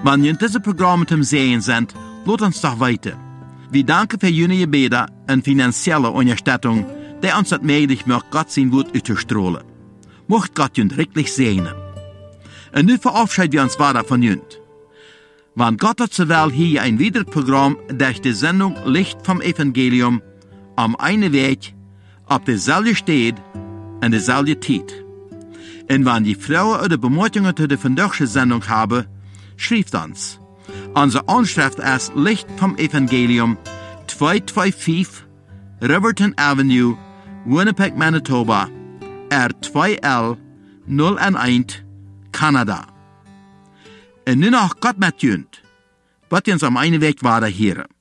Wenn ihr diese Programme zum Sehen sind, lasst uns doch weiter. Wir danken für Ihre Gebete und finanzielle Unterstützung, die uns das möglich macht, Gott sein Wort auszustrahlen. Mocht Gott Ihnen wirklich segnen. Und nun verabschieden wir uns weiter von Ihnen. Wann Gott hat zur Welt hier ein weiteres Programm durch die Sendung Licht vom Evangelium am einen Weg, auf derselben Stelle und derselben Zeit. Und wenn die Frauen oder Bemerkungen zu der vandaagse Sendung haben, schreibt uns. Unsere Anschrift ist Licht vom Evangelium 225 Riverton Avenue, Winnipeg, Manitoba, R2L 011, Kanada. Und nun noch Gott mit Ihnen. Wird uns am einen Weg weiter hören.